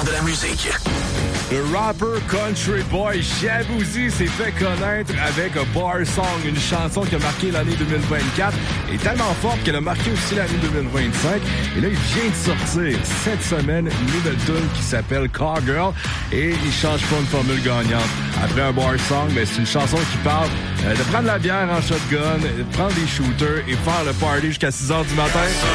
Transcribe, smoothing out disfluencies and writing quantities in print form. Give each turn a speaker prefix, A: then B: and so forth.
A: de la musique.
B: Le rapper country boy Shaboozey s'est fait connaître avec A Bar Song, une chanson qui a marqué l'année 2024 et tellement forte qu'elle a marqué aussi l'année 2025. Et là, il vient de sortir cette semaine une nouvelle tune qui s'appelle Cowgirl et il change pas une formule gagnante. Après A Bar Song, ben, c'est une chanson qui parle de prendre la bière en shotgun, de prendre des shooters et faire le party jusqu'à 6 h du matin.